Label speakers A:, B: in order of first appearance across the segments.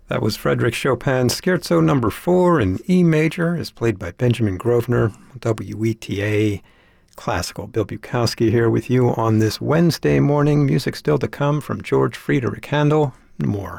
A: That was Frédéric Chopin's Scherzo No. 4 in E major, as played by Benjamin Grosvenor, WETA Classical. Bill Bukowski here with you on this Wednesday morning. Music still to come from George Friedrich Handel and more.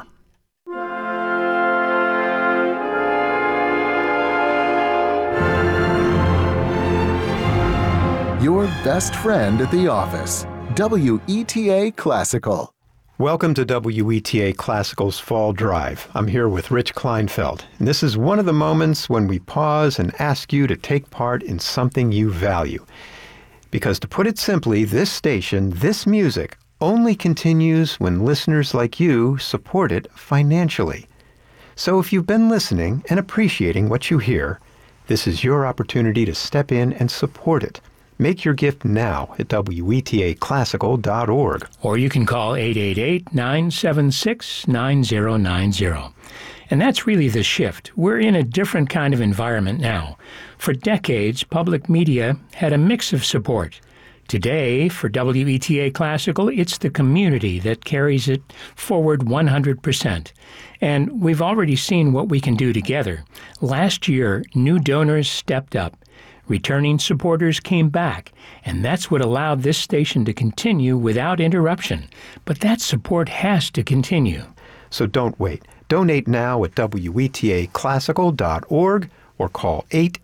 B: Your best friend at the office. WETA Classical.
A: Welcome to WETA Classical's Fall Drive. I'm here with Rich Kleinfeld, and this is one of the moments when we pause and ask you to take part in something you value. Because to put it simply, this station, this music, only continues when listeners like you support it financially. So if you've been listening and appreciating what you hear, this is your opportunity to step in and support it. Make your gift now at WETAClassical.org.
C: Or you can call 888-976-9090. And that's really the shift. We're in a different kind of environment now. For decades, public media had a mix of support. Today, for WETA Classical, it's the community that carries it forward 100%. And we've already seen what we can do together. Last year, new donors stepped up. Returning supporters came back, and that's what allowed this station to continue without interruption. But that support has to continue.
A: So don't wait. Donate now at WETAClassical.org or call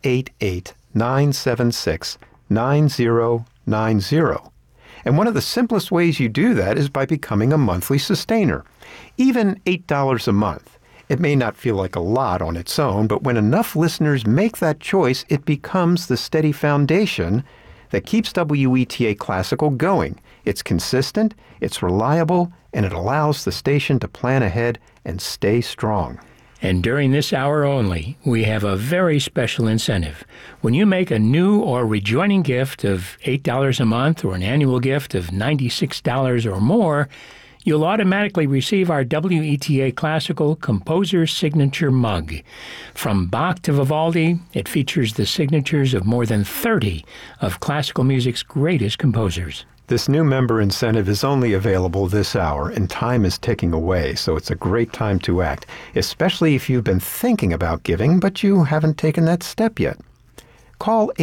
A: 888-976-9090. And one of the simplest ways you do that is by becoming a monthly sustainer. Even $8 a month. It may not feel like a lot on its own, but when enough listeners make that choice, it becomes the steady foundation that keeps WETA Classical going. It's consistent, it's reliable, and it allows the station to plan ahead and stay strong.
C: And during this hour only, we have a very special incentive. When you make a new or rejoining gift of $8 a month or an annual gift of $96 or more, you'll automatically receive our WETA Classical Composer Signature Mug. From Bach to Vivaldi, it features the signatures of more than 30 of classical music's greatest composers.
A: This new member incentive is only available this hour, and time is ticking away, so it's a great time to act, especially if you've been thinking about giving, but you haven't taken that step yet. Call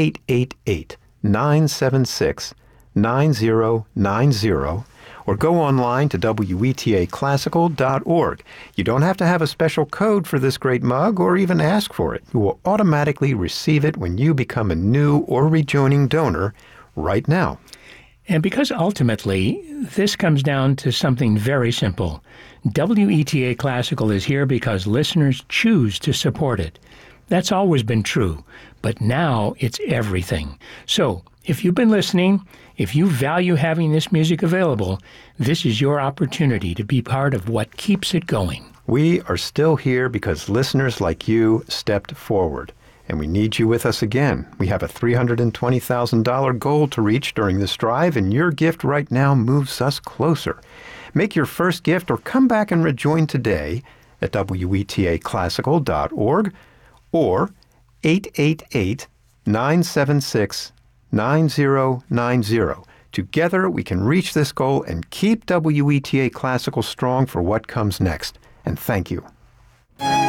A: 888-976-9090 or go online to WETAClassical.org. You don't have to have a special code for this great mug or even ask for it. You will automatically receive it when you become a new or rejoining donor right now.
C: And because ultimately, this comes down to something very simple. WETA Classical is here because listeners choose to support it. That's always been true, but now it's everything. So, if you've been listening, if you value having this music available, this is your opportunity to be part of what keeps it going.
A: We are still here because listeners like you stepped forward, and we need you with us again. We have a $320,000 goal to reach during this drive, and your gift right now moves us closer. Make your first gift or come back and rejoin today at WETAClassical.org or 888-976-9090. Together, we can reach this goal and keep WETA Classical strong for what comes next. And thank you.